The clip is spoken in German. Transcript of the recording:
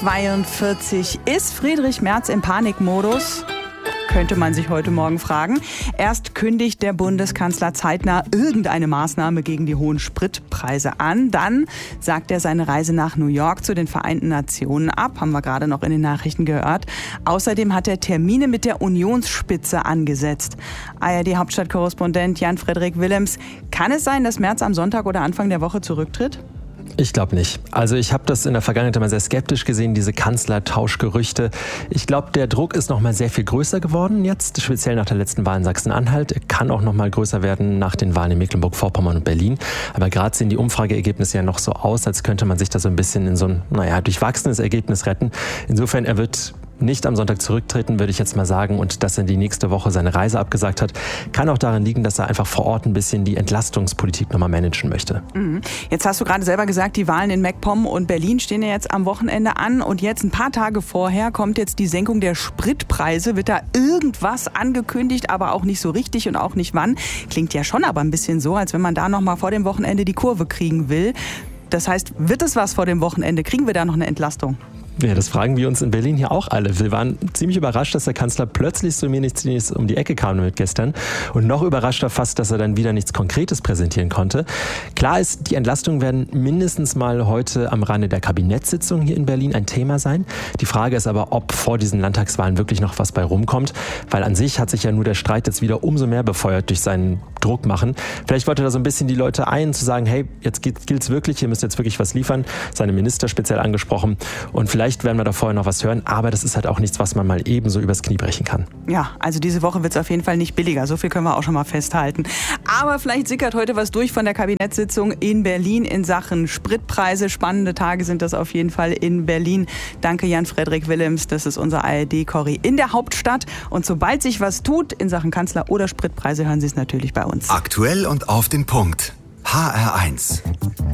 7:42 Uhr. Ist Friedrich Merz im Panikmodus? Könnte man sich heute Morgen fragen. Erst kündigt der Bundeskanzler zeitnah irgendeine Maßnahme gegen die hohen Spritpreise an. Dann sagt er seine Reise nach New York zu den Vereinten Nationen ab. Haben wir gerade noch in den Nachrichten gehört. Außerdem hat er Termine mit der Unionsspitze angesetzt. ARD-Hauptstadtkorrespondent Jan-Frederik Willems. Kann es sein, dass Merz am Sonntag oder Anfang der Woche zurücktritt? Ich glaube nicht. Also ich habe das in der Vergangenheit immer sehr skeptisch gesehen, diese Kanzlertauschgerüchte. Ich glaube, der Druck ist noch mal sehr viel größer geworden jetzt, speziell nach der letzten Wahl in Sachsen-Anhalt. Er kann auch noch mal größer werden nach den Wahlen in Mecklenburg-Vorpommern und Berlin. Aber gerade sehen die Umfrageergebnisse ja noch so aus, als könnte man sich da so ein bisschen in so ein, durchwachsenes Ergebnis retten. Insofern, er wird nicht am Sonntag zurücktreten, würde ich jetzt mal sagen. Und dass er die nächste Woche seine Reise abgesagt hat, kann auch daran liegen, dass er einfach vor Ort ein bisschen die Entlastungspolitik nochmal managen möchte. Jetzt hast du gerade selber gesagt, die Wahlen in MacPom und Berlin stehen ja jetzt am Wochenende an. Und jetzt ein paar Tage vorher kommt jetzt die Senkung der Spritpreise. Wird da irgendwas angekündigt, aber auch nicht so richtig und auch nicht wann. Klingt ja schon aber ein bisschen so, als wenn man da nochmal vor dem Wochenende die Kurve kriegen will. Das heißt, wird es was vor dem Wochenende? Kriegen wir da noch eine Entlastung? Ja, das fragen wir uns in Berlin hier auch alle. Wir waren ziemlich überrascht, dass der Kanzler plötzlich so nichts um die Ecke kam damit gestern. Und noch überraschter fast, dass er dann wieder nichts Konkretes präsentieren konnte. Klar ist, die Entlastungen werden mindestens mal heute am Rande der Kabinettssitzung hier in Berlin ein Thema sein. Die Frage ist aber, ob vor diesen Landtagswahlen wirklich noch was bei rumkommt. Weil an sich hat sich ja nur der Streit jetzt wieder umso mehr befeuert durch seinen Druck machen. Vielleicht wollte er da so ein bisschen die Leute zu sagen, hey, jetzt gilt's wirklich, ihr müsst jetzt wirklich was liefern. Seine Minister speziell angesprochen. Und vielleicht werden wir da vorher noch was hören, aber das ist halt auch nichts, was man mal eben so übers Knie brechen kann. Ja, also diese Woche wird es auf jeden Fall nicht billiger. So viel können wir auch schon mal festhalten. Aber vielleicht sickert heute was durch von der Kabinettssitzung in Berlin in Sachen Spritpreise. Spannende Tage sind das auf jeden Fall in Berlin. Danke Jan-Frederik Willems, das ist unser ARD-Corri in der Hauptstadt. Und sobald sich was tut in Sachen Kanzler oder Spritpreise, hören Sie es natürlich bei uns. Aktuell und auf den Punkt. HR1.